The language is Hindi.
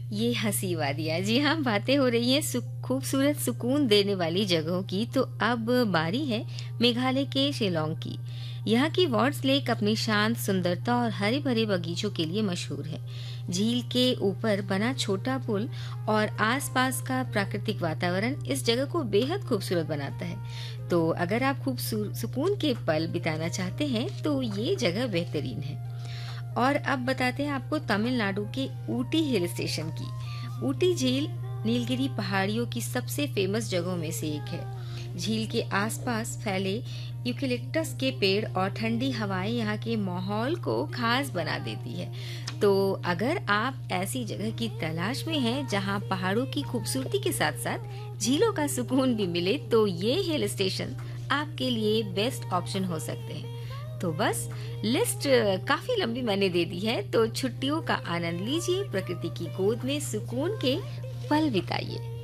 ये हंसी वादियाँ। जी हाँ, बातें हो रही हैं खूबसूरत सुकून देने वाली जगहों की, तो अब बारी है मेघालय के शिलोंग की। यहाँ की वॉर्ड्स लेक अपनी शांत सुंदरता और हरे भरे बगीचों के लिए मशहूर है। झील के ऊपर बना छोटा पुल और आसपास का प्राकृतिक वातावरण इस जगह को बेहद खूबसूरत बनाता है। तो अगर आप सुकून के पल बिताना चाहते हैं तो ये जगह बेहतरीन है। और अब बताते हैं आपको तमिलनाडु के ऊटी हिल स्टेशन की। ऊटी झील नीलगिरी पहाड़ियों की सबसे फेमस जगहों में से एक है। झील के आसपास फैले यूकेलिप्टस के पेड़ और ठंडी हवाएं यहाँ के माहौल को खास बना देती है। तो अगर आप ऐसी जगह की तलाश में हैं जहाँ पहाड़ों की खूबसूरती के साथ साथ झीलों का सुकून भी मिले, तो ये हिल स्टेशन आपके लिए बेस्ट ऑप्शन हो सकते हैं। तो बस लिस्ट काफी लंबी मैंने दे दी है, तो छुट्टियों का आनंद लीजिए, प्रकृति की गोद में सुकून के पल बिताइए।